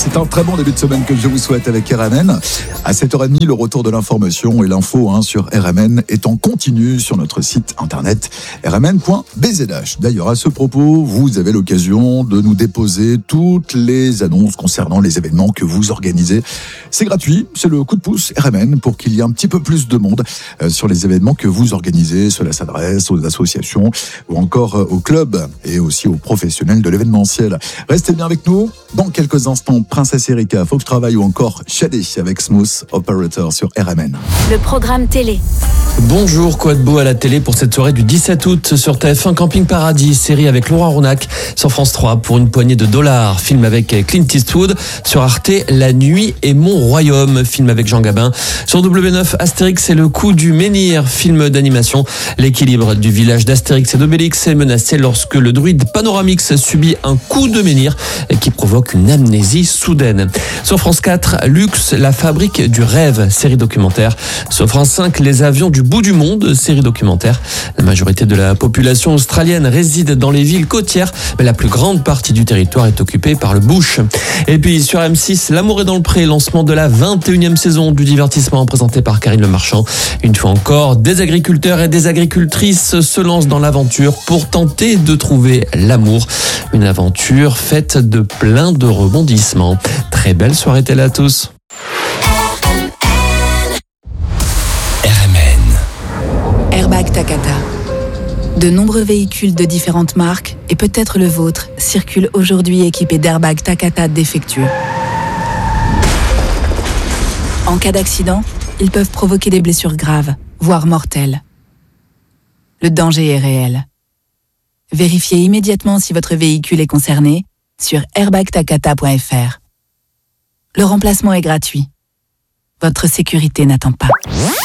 c'est un très bon début de semaine que je vous souhaite avec RMN. À 7h30, le retour de l'information et l'info sur RMN est en continu sur notre site internet rmn.bzh. D'ailleurs, à ce propos, vous avez l'occasion de nous déposer toutes les annonces concernant les événements que vous organisez. C'est gratuit, c'est le coup de pouce RMN pour qu'il y ait un petit peu plus de monde sur les événements que vous organisez. Cela s'adresse aux associations ou encore aux clubs et aussi aux professionnels de l'événementiel. Restez bien avec nous. Dans quelques instants, Princesse Erika, Faut que je travaille ou encore Shadé avec Smooth Operator sur RMN. Le programme télé. Bonjour, quoi de beau à la télé pour cette soirée du 17 août sur TF1 Camping Paradis, série avec Laurent Ronac sur France 3 pour une poignée de dollars, film avec Clint Eastwood, sur Arte La Nuit et Mon Royaume, film avec Jean Gabin, sur W9 Astérix et le coup du menhir, film d'animation. L'équilibre du village d'Astérix et d'Obélix est menacé lorsque le druide Panoramix subit un coup de menhir qui provoque une amnésie soudaine. Sur France 4, Luxe, la fabrique du rêve, série documentaire. Sur France 5, Les avions du bout du monde, série documentaire. La majorité de la population australienne réside dans les villes côtières, mais la plus grande partie du territoire est occupée par le bush. Et puis sur M6, L'amour est dans le pré, lancement de la 21e saison du divertissement présenté par Karine Le Marchand. Une fois encore, des agriculteurs et des agricultrices se lancent dans l'aventure pour tenter de trouver l'amour. Une aventure faite de plein de rebondissements. Très belle soirée télé à tous. Airbag Takata. De nombreux véhicules de différentes marques, et peut-être le vôtre, circulent aujourd'hui équipés d'airbags Takata défectueux. En cas d'accident, ils peuvent provoquer des blessures graves, voire mortelles. Le danger est réel. Vérifiez immédiatement si votre véhicule est concerné sur airbagtakata.fr. Le remplacement est gratuit. Votre sécurité n'attend pas.